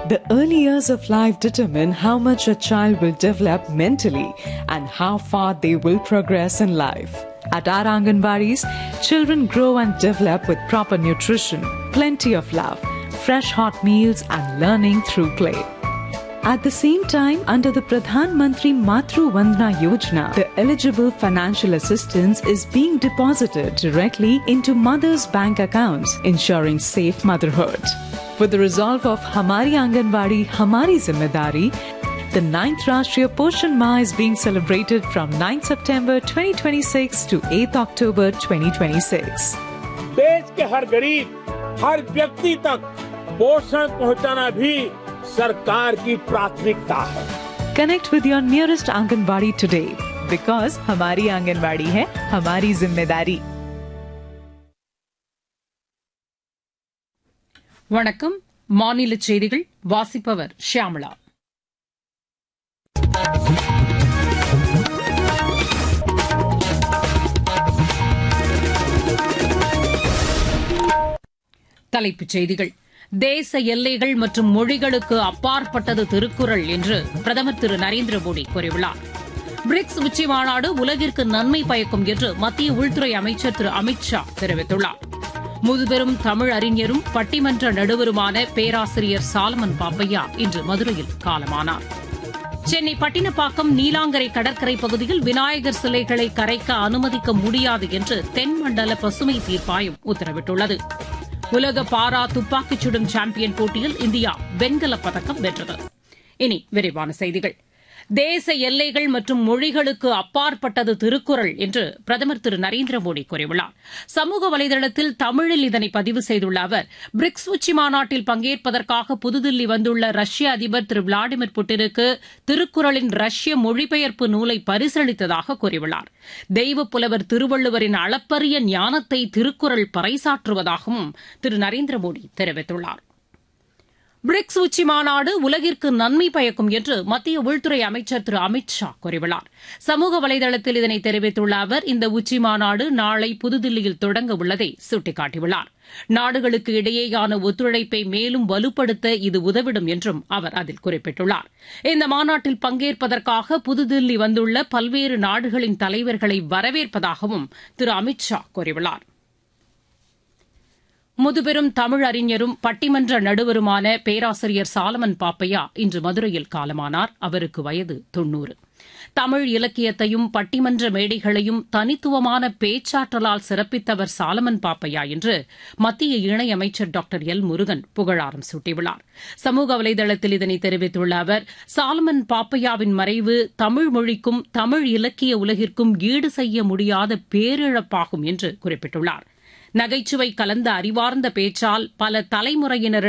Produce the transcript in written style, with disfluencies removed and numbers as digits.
The early years of life determine how much a child will develop mentally and how far they will progress in life. At our Anganwadis, children grow and develop with proper nutrition, plenty of love, fresh hot meals and learning through play. At the same time, under the Pradhan Mantri Matru Vandana Yojana, the eligible financial assistance is being deposited directly into mothers' bank accounts, ensuring safe motherhood. With the resolve of Hamari Anganwadi, Hamari Zimmedari, the 9th Rashtriya Poshan Maah is being celebrated from 9 September 2026 to 8 October 2026. देश के हर गरीब, हर व्यक्ति तक पोषण पहुंचाना भी सरकार की प्राथमिकता है. Connect with your nearest Anganwadi today because Hamari Anganwadi hai Hamari Zimmedari. வணக்கம். மாநில செய்திகள் வாசிப்பவர் ஷியாமளா. தலைப்புச் செய்திகள். தேச எல்லைகள் மற்றும் மொழிகளுக்கு அப்பாற்பட்டது திருக்குறள் என்று பிரதமர் திரு நரேந்திர மோடி கூறியுள்ளார். பிரிக்ஸ் உச்சிமாநாடு உலகிற்கு நன்மை பயக்கும் என்று மத்திய உள்துறை அமைச்சர் திரு அமித் ஷா தெரிவித்துள்ளார். முதுபெரும் தமிழ் அறிஞரும் பட்டிமன்ற நடுவருமான பேராசிரியர் சாலமன் பாப்பையா இன்று மதுரையில் காலமானார். சென்னை பட்டினப்பாக்கம் நீலாங்கரை கடற்கரை பகுதியில் விநாயகர் சிலைகளை கரைக்க அனுமதிக்க முடியாது என்று தென்மண்டல பசுமை தீர்ப்பாயம் உத்தரவிட்டுள்ளது. உலக பாரா துப்பாக்கிச் சுடும் சாம்பியன் போட்டியில் இந்தியா வெண்கலப் பதக்கம் வென்றது. இனி விரிவான செய்திகள். தேச எல்லைகள் மற்றும் மொழிகளுக்கு அப்பாற்பட்டது திருக்குறள் என்று பிரதமர் திரு நரேந்திர மோடி கூறியுள்ளார். சமூக வலைதளத்தில் தமிழில் இதனை பதிவு செய்துள்ள அவர், பிரிக்ஸ் உச்சிமாநாட்டில் பங்கேற்பதற்காக புதுதில்லி வந்துள்ள ரஷ்ய அதிபர் திரு விளாடிமிர் புட்டினுக்கு திருக்குறளின் ரஷ்ய மொழிபெயர்ப்பு நூலை பரிசளித்ததாக கூறியுள்ளார். தெய்வப் புலவர் திருவள்ளுவரின் அளப்பரிய ஞானத்தை திருக்குறள் பறைசாற்றுவதாகவும் திரு நரேந்திர மோடி தெரிவித்துள்ளார். பிரிக்ஸ் உச்சிமாநாடு உலகிற்கு நன்மை பயக்கும் என்று மத்திய உள்துறை அமைச்சர் திரு அமித் ஷா கூறியுள்ளார். சமூக வலைதளத்தில் இதனை தெரிவித்துள்ள அவர், இந்த உச்சிமாநாடு நாளை புதுதில்லியில் தொடங்க உள்ளதை சுட்டிக்காட்டியுள்ளார். நாடுகளுக்கு இடையேயான ஒத்துழைப்பை மேலும் வலுப்படுத்த இது உதவிடும் என்றும் அவர் அதில் குறிப்பிட்டுள்ளார். இந்த மாநாட்டில் பங்கேற்பதற்காக புதுதில்லி வந்துள்ள பல்வேறு நாடுகளின் தலைவர்களை வரவேற்பதாகவும் திரு அமித் ஷா கூறியுள்ளார். முதுபெரும் தமிழ் அறிஞரும் பட்டிமன்ற நடுவருமான பேராசிரியர் சாலமன் பாப்பையா இன்று மதுரையில் காலமானார். அவருக்கு வயது 90. தமிழ் இலக்கியத்தையும் பட்டிமன்ற மேடைகளையும் தனித்துவமான பேச்சாற்றலால் சிறப்பித்தவர் சாலமன் பாப்பையா என்று மத்திய இணையமைச்சர் டாக்டர் எல் முருகன் புகழாரம் சூட்டியுள்ளார். சமூக வலைதளத்தில் இதனை தெரிவித்துள்ள அவர், சாலமன் பாப்பையாவின் மறைவு தமிழ் மொழிக்கும் தமிழ் இலக்கிய உலகிற்கும் ஈடு செய்ய முடியாத பேரிழப்பாகும் என்று குறிப்பிட்டுள்ளார். நகைச்சுவை கலந்த அறிவார்ந்த பேச்சால் பல தலைமுறையினர்